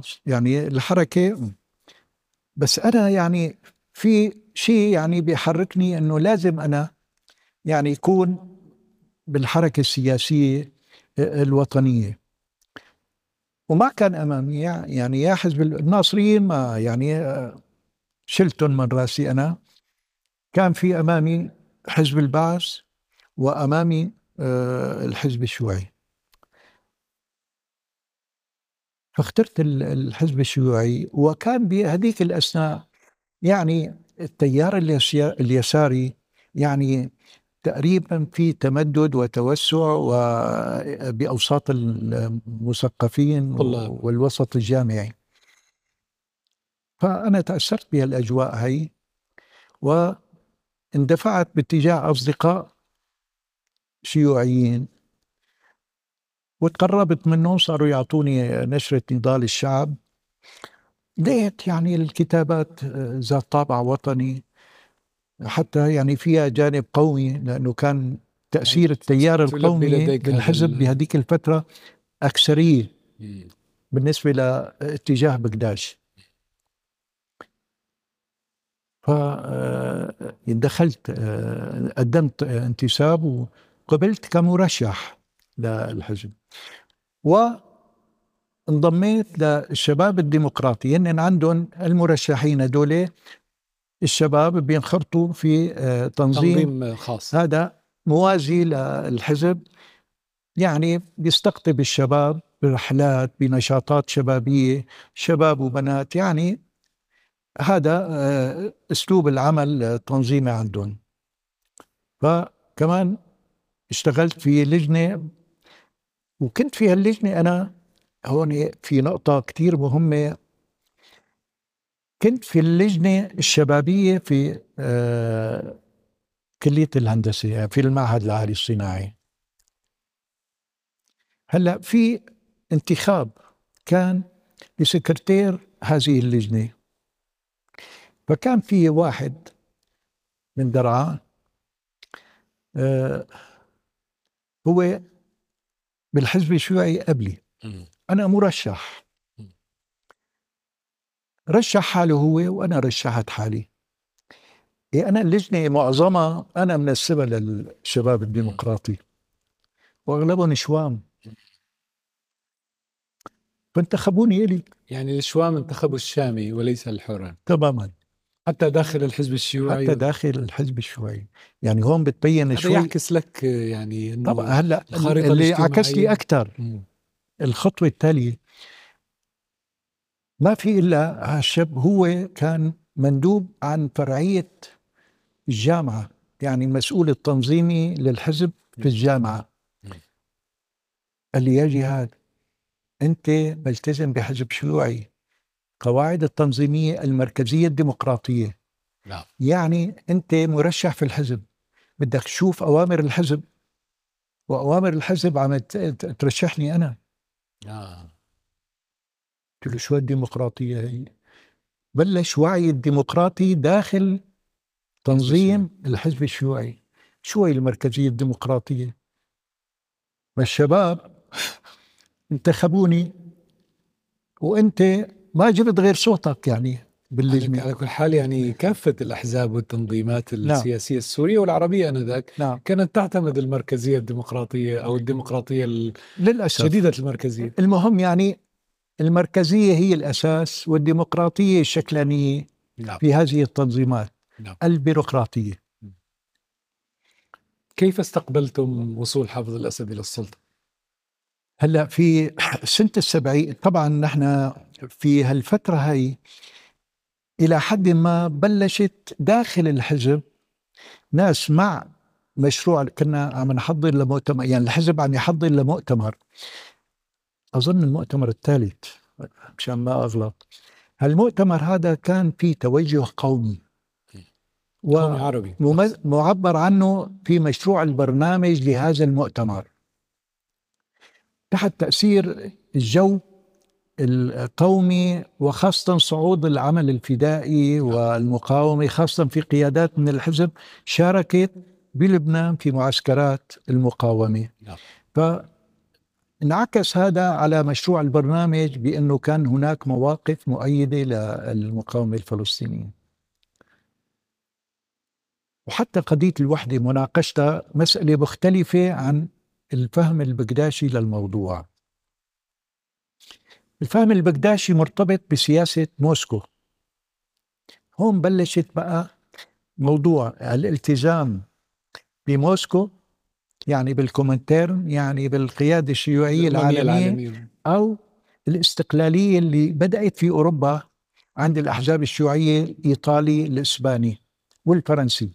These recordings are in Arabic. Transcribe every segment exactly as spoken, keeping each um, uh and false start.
يعني الحركة. بس أنا يعني في شيء يعني بيحركني إنه لازم أنا يعني يكون بالحركة السياسية الوطنية. وما كان أمامي يعني يا حزب الناصريين، ما يعني شلتهم من راسي أنا. كان في أمامي حزب البعث وأمامي الحزب الشيوعي، فاخترت الحزب الشيوعي. وكان بهذيك الأثناء يعني التيار اليساري يعني تقريبا في تمدد وتوسع وبأوساط المثقفين والوسط الجامعي. فأنا تأثرت بهالأجواء هي واندفعت باتجاه أصدقاء شيوعيين، وتقربت منهم، صاروا يعطوني نشرة نضال الشعب. لقيت يعني الكتابات ذات طابع وطني، حتى يعني فيها جانب قومي، لأنه كان تأثير التيار القومي بالحزب بهذيك الفترة أكثرية بالنسبة لاتجاه بقداش. فدخلت قدمت انتساب وقبلت كمرشح للحزب، وانضميت للشباب الديمقراطي. إن عندهم المرشحين هذول الشباب بينخرطوا في تنظيم, تنظيم خاص، هذا موازي للحزب، يعني بيستقطب الشباب برحلات بنشاطات شبابية، شباب وبنات. يعني هذا أسلوب العمل التنظيمي عندهم. فكمان اشتغلت في لجنة، وكنت في هاللجنة أنا هون في نقطة كتير مهمة. كنت في اللجنة الشبابية في آه كلية الهندسة، يعني في المعهد العالي الصناعي. هلأ في انتخاب كان لسكرتير هذه اللجنة، فكان في واحد من درعا آه هو بالحزب الشيوعي قبلي، أنا مرشح، رشح حاله هو وأنا رشحت حالي. إيه أنا اللجنة معظمها أنا منسبة للشباب الديمقراطي وأغلبهم شوام، فانتخبوني إلي. يعني الشوام انتخبوا الشامي وليس الحرة تماما، حتى داخل الحزب الشيوعي، حتى داخل الحزب الشيوعي. يعني هون بتبين هذا شوي، يعكس لك يعني إنه طبعا. هلا الخارطة اللي عكس لي الاجتماعية أكثر الخطوة التالية، ما في إلا هالشاب هو كان مندوب عن فرعية الجامعة، يعني المسؤول التنظيمي للحزب في الجامعة. قال لي يا جهاد، أنت ملتزم بحزب شيوعي، قواعد التنظيمية المركزية الديمقراطية. نعم. يعني أنت مرشح في الحزب، بدك تشوف أوامر الحزب، وأوامر الحزب عم ترشحني أنا. آه. قلت له شو الديمقراطية هي؟ بلش وعي الديمقراطي داخل تنظيم الحزب الشيوعي. شو هي المركزية الديمقراطية؟ ما الشباب انتخبوني وانت ما جبت غير صوتك يعني باللجنة. على كل حال يعني كافة الأحزاب والتنظيمات السياسية نعم. السورية والعربية آنذاك نعم. كانت تعتمد المركزية الديمقراطية أو الديمقراطية للأسف شديدة المركزية. المهم يعني المركزية هي الأساس، والديمقراطية الشكلانية نعم. في هذه التنظيمات نعم. البيروقراطية. كيف استقبلتم وصول حافظ الأسد إلى السلطة؟ هلأ في سنة السبعين طبعا نحن في هالفترة هاي إلى حد ما بلشت داخل الحزب ناس مع مشروع، كنا عم نحضر لمؤتمر، يعني الحزب عم يحضر لمؤتمر، أظن المؤتمر الثالث مشان ما أغلط. هالمؤتمر هذا كان فيه توجه قومي قومي عربي ومعبر عنه في مشروع البرنامج لهذا المؤتمر تحت تأثير الجو القومي، وخاصة صعود العمل الفدائي والمقاومة، خاصة في قيادات من الحزب شاركت بلبنان في معسكرات المقاومة. انعكس هذا على مشروع البرنامج بأنه كان هناك مواقف مؤيدة للمقاومة الفلسطينية. وحتى قضية الوحدة مناقشتها مسألة مختلفة عن الفهم البكداشي للموضوع. الفهم البكداشي مرتبط بسياسة موسكو. هون بلشت بقى موضوع الالتزام بموسكو، يعني بالكومنتيرن، يعني بالقيادة الشيوعية العالمية, العالمية أو الاستقلالية اللي بدأت في أوروبا عند الأحزاب الشيوعية الإيطالي الإسباني والفرنسي.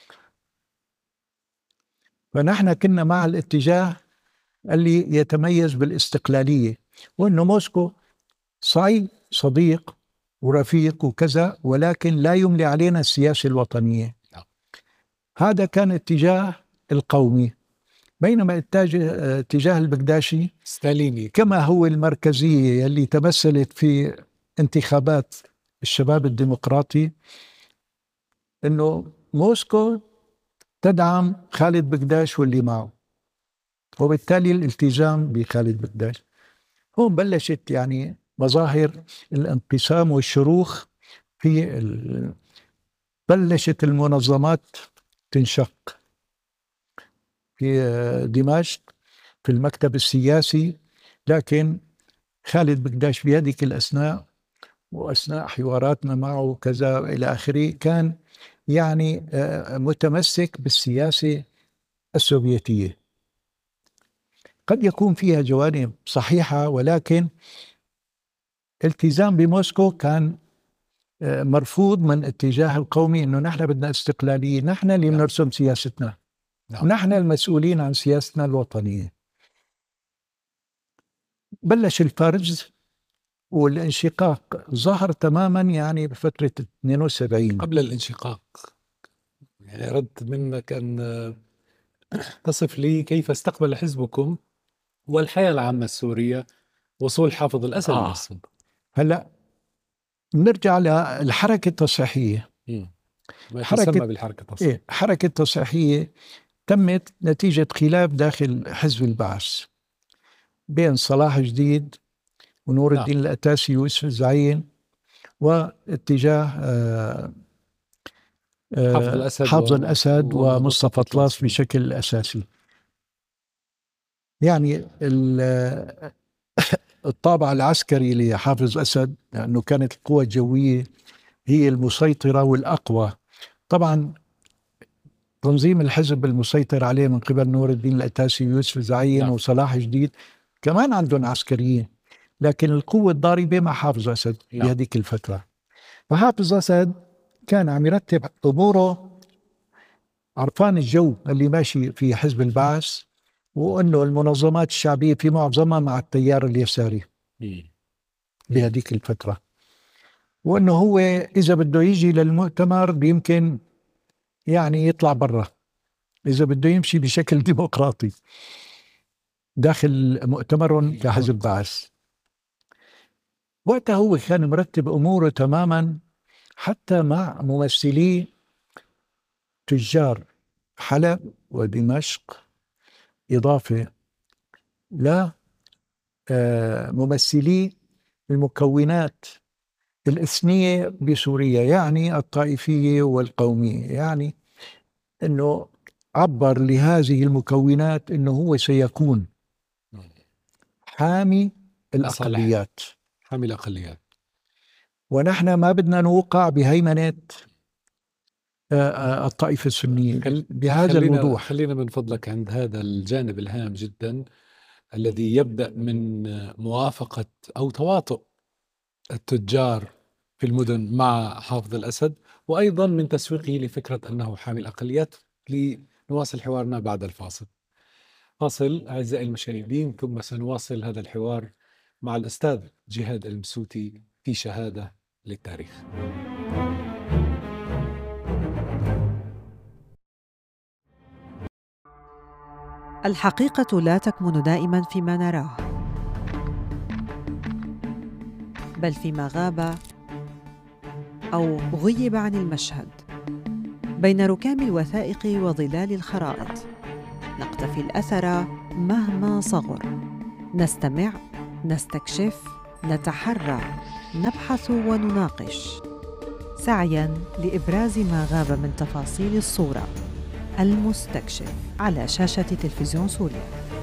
فنحن كنا مع الاتجاه اللي يتميز بالاستقلالية، وأنه موسكو صحيح صديق ورفيق وكذا، ولكن لا يملي علينا السياسة الوطنية. هذا كان اتجاه القومي. بينما اتجاه, اتجاه البكداشي ستاليني كما هو المركزية اللي تمثلت في انتخابات الشباب الديمقراطي، انه موسكو تدعم خالد بكداش واللي معه، وبالتالي الالتزام بخالد بكداش. هون بلشت يعني مظاهر الانقسام والشروخ في ال... بلشت المنظمات تنشق في دمشق في المكتب السياسي. لكن خالد بكداش في هذه الأثناء وأثناء حواراتنا معه كذا إلى آخره كان يعني متمسك بالسياسة السوفيتية. قد يكون فيها جوانب صحيحة، ولكن التزام بموسكو كان مرفوض من اتجاه القومي، انه نحن بدنا استقلالية، نحن اللي بنرسم سياستنا، نحن المسؤولين عن سياستنا الوطنية. بلش الفرز والانشقاق ظهر تماما يعني بفترة اثنين وسبعين. قبل الانشقاق يعني أردت منك أن تصف لي كيف استقبل حزبكم والحياة العامة السورية وصول حافظ الأسد آه. للسلطة. هلا نرجع للحركة التصحيحية. حركة بالحركة التصحيحية. إيه حركة التصحيحية تمت نتيجة خلاف داخل حزب البعث بين صلاح جديد ونور نعم. الدين الأتاسي ويوسف الزعيم، واتجاه آه حافظ الأسد, حافظ الأسد ومصطفى طلاس بشكل أساسي. يعني الطابع العسكري لحافظ أسد لأنه كانت القوى الجوية هي المسيطرة والأقوى. طبعا تنظيم الحزب المسيطر عليه من قبل نور الدين الأتاسي ويوسف الزعيم نعم. وصلاح جديد كمان عندهم عسكريين، لكن القوة الضاربة مع حافظ أسد نعم. بهذيك الفترة. فحافظ أسد كان عم يرتب أموره عرفان الجو اللي ماشي في حزب البعث، وأنه المنظمات الشعبية في معظمها مع التيار اليساري بهذيك الفترة، وأنه هو إذا بده يجي للمؤتمر يمكن يعني يطلع برا، إذا بده يمشي بشكل ديمقراطي داخل مؤتمر كحزب بعث. وقتها هو كان مرتب أموره تماما، حتى مع ممثلي تجار حلب ودمشق، إضافة لا ممثلي المكونات الإثنية بسوريا، يعني الطائفية والقومية. يعني أنه عبر لهذه المكونات أنه هو سيكون حامي الأقليات، حامي الأقليات، ونحن ما بدنا نوقع بهيمنة الطائفة السنية بهذا خلينا الوضوح. خلينا من فضلك عند هذا الجانب الهام جدا الذي يبدأ من موافقة أو تواطؤ التجار في المدن مع حافظ الأسد، وأيضا من تسويقه لفكرة أنه حامي الأقليات. لنواصل حوارنا بعد الفاصل. فاصل أعزائي المشاهدين، ثم سنواصل هذا الحوار مع الأستاذ جهاد المسوتي في شهادة للتاريخ. الحقيقة لا تكمن دائما فيما نراه، بل فيما غاب أو غيب عن المشهد. بين ركام الوثائق وظلال الخرائط نقتفي الأثر مهما صغر، نستمع، نستكشف، نتحرى، نبحث ونناقش، سعياً لإبراز ما غاب من تفاصيل الصورة. المستكشف على شاشة تلفزيون سوريا.